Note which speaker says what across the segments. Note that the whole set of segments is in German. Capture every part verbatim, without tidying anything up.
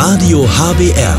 Speaker 1: Radio H B R.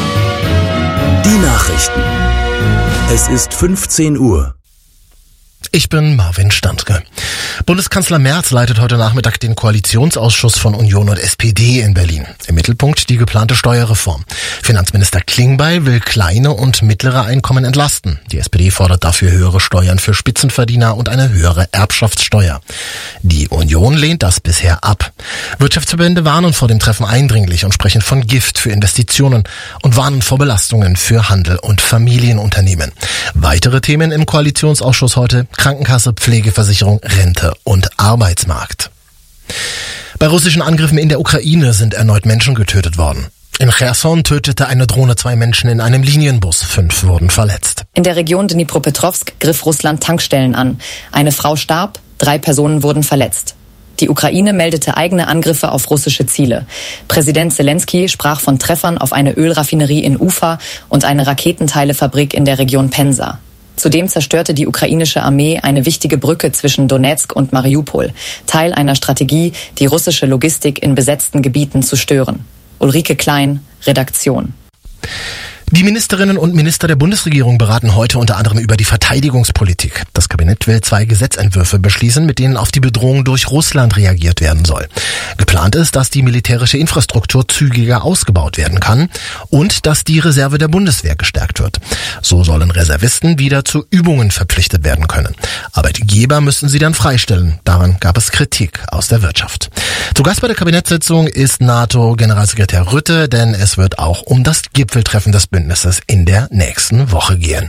Speaker 1: Die Nachrichten. Es ist fünfzehn Uhr.
Speaker 2: Ich bin Marvin Standke. Bundeskanzler Merz leitet heute Nachmittag den Koalitionsausschuss von Union und S P D in Berlin. Im Mittelpunkt die geplante Steuerreform. Finanzminister Klingbeil will kleine und mittlere Einkommen entlasten. Die S P D fordert dafür höhere Steuern für Spitzenverdiener und eine höhere Erbschaftssteuer. Die Union lehnt das bisher ab. Wirtschaftsverbände warnen vor dem Treffen eindringlich und sprechen von Gift für Investitionen und warnen vor Belastungen für Handel und Familienunternehmen. Weitere Themen im Koalitionsausschuss heute: Krankenkasse, Pflegeversicherung, Rente und Arbeitsmarkt. Bei russischen Angriffen in der Ukraine sind erneut Menschen getötet worden. In Cherson tötete eine Drohne zwei Menschen in einem Linienbus. Fünf wurden verletzt.
Speaker 3: In der Region Dnipropetrovsk griff Russland Tankstellen an. Eine Frau starb, drei Personen wurden verletzt. Die Ukraine meldete eigene Angriffe auf russische Ziele. Präsident Zelensky sprach von Treffern auf eine Ölraffinerie in Ufa und eine Raketenteilefabrik in der Region Pensa. Zudem zerstörte die ukrainische Armee eine wichtige Brücke zwischen Donetsk und Mariupol, Teil einer Strategie, die russische Logistik in besetzten Gebieten zu stören. Ulrike Klein, Redaktion.
Speaker 2: Die Ministerinnen und Minister der Bundesregierung beraten heute unter anderem über die Verteidigungspolitik. Das Kabinett will zwei Gesetzentwürfe beschließen, mit denen auf die Bedrohung durch Russland reagiert werden soll. Geplant ist, dass die militärische Infrastruktur zügiger ausgebaut werden kann und dass die Reserve der Bundeswehr gestärkt wird. So sollen Reservisten wieder zu Übungen verpflichtet werden können. Arbeitgeber müssen sie dann freistellen. Daran gab es Kritik aus der Wirtschaft. Zu Gast bei der Kabinettssitzung ist NATO-Generalsekretär Rutte, denn es wird auch um das Gipfeltreffen des Bündnisses in der nächsten Woche gehen.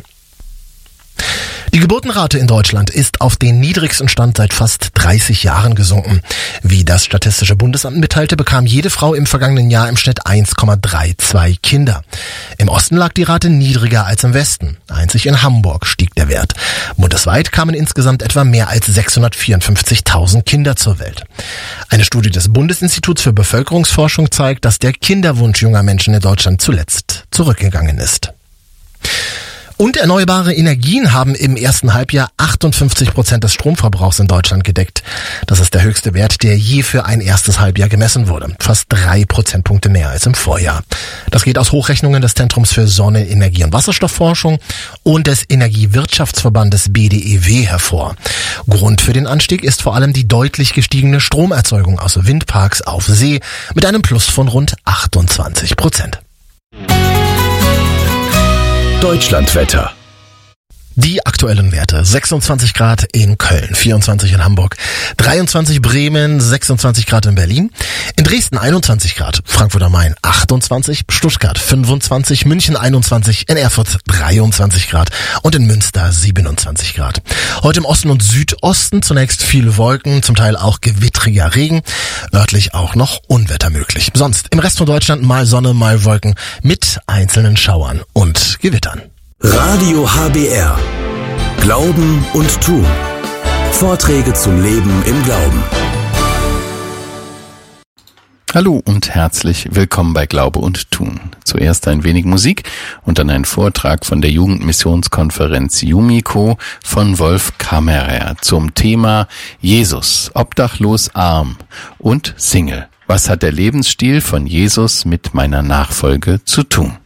Speaker 2: Die Geburtenrate in Deutschland ist auf den niedrigsten Stand seit fast dreißig Jahren gesunken. Wie das Statistische Bundesamt mitteilte, bekam jede Frau im vergangenen Jahr im Schnitt eins Komma zweiunddreißig Kinder. Im Osten lag die Rate niedriger als im Westen. Einzig in Hamburg stieg der Wert. Bundesweit kamen insgesamt etwa mehr als sechshundertvierundfünfzigtausend Kinder zur Welt. Eine Studie des Bundesinstituts für Bevölkerungsforschung zeigt, dass der Kinderwunsch junger Menschen in Deutschland zuletzt zurückgegangen ist. Und erneuerbare Energien haben im ersten Halbjahr achtundfünfzig Prozent des Stromverbrauchs in Deutschland gedeckt. Das ist der höchste Wert, der je für ein erstes Halbjahr gemessen wurde. Fast drei Prozentpunkte mehr als im Vorjahr. Das geht aus Hochrechnungen des Zentrums für Sonne-, Energie- und Wasserstoffforschung und des Energiewirtschaftsverbandes B D E W hervor. Grund für den Anstieg ist vor allem die deutlich gestiegene Stromerzeugung aus Windparks auf See mit einem Plus von rund achtundzwanzig Prozent.
Speaker 1: Deutschlandwetter.
Speaker 2: Die aktuellen Werte: sechsundzwanzig Grad in Köln, vierundzwanzig in Hamburg, dreiundzwanzig Bremen, sechsundzwanzig Grad in Berlin, in Dresden einundzwanzig Grad, Frankfurt am Main achtundzwanzig, Stuttgart fünfundzwanzig, München einundzwanzig, in Erfurt dreiundzwanzig Grad und in Münster siebenundzwanzig Grad. Heute im Osten und Südosten zunächst viele Wolken, zum Teil auch gewittriger Regen, örtlich auch noch Unwetter möglich. Sonst im Rest von Deutschland mal Sonne, mal Wolken mit einzelnen Schauern und Gewittern.
Speaker 1: Radio H B R. Glauben und Tun. Vorträge zum Leben im Glauben.
Speaker 4: Hallo und herzlich willkommen bei Glaube und Tun. Zuerst ein wenig Musik und dann ein Vortrag von der Jugendmissionskonferenz Jumiko von Wolf Kammerer zum Thema Jesus, obdachlos, arm und Single. Was hat der Lebensstil von Jesus mit meiner Nachfolge zu tun?